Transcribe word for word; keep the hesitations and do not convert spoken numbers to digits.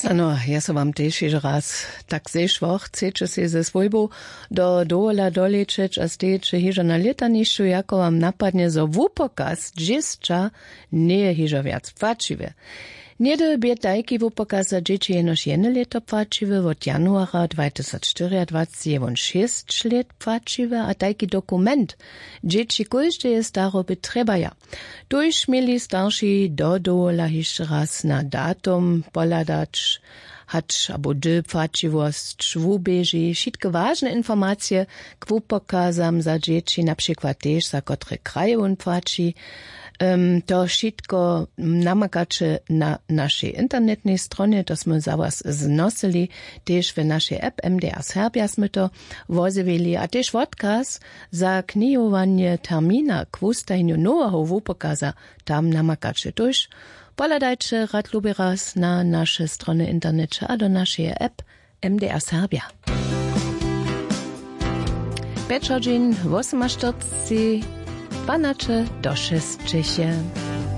Ano, ja som vám tiež raz tak zešlo, chcete si ze svojbou do dola dolečeč a steče hiža na letanišću, jako vám napadne zo vupokaz džisča nie hiža viac płačive. Niede bie tajki wupokaza dzieci jenoż jedno leto płačive, od januara dwa tysiące czternastego šest let płačive, a tajki dokument dzieci kojšte je staroby trebaja. Tuž mieli starši do dola hišće raz na datum poladać, hać abo dy płačivost, švubeži, šitke važne informacije k wupokazam za dzieci, na przykład też za kotre krajewun płači. Um, to wszystko namakacie na naszej internetnej stronie, to sme za was znosili, też w naszej app M D R Serbia sme to wozewili, a też podcast za knijowanie termina k wustajniu nowego wupokaza tam namakacie tuż. Poladajcie rad lubi raz na nasze strony internecie, a do naszej app M D R Serbia. pięć godzin, osiemnaście, dwanaście do sześciu.